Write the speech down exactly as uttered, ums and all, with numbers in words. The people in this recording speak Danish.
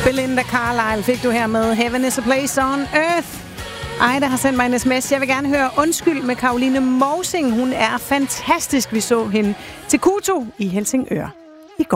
Belinda Carlisle fik du her med Heaven is a Place on Earth. Ej, der har sendt mig en sms. Jeg vil gerne høre Undskyld med Caroline Mosing. Hun er fantastisk. Vi så hende til Kuto i Helsingør.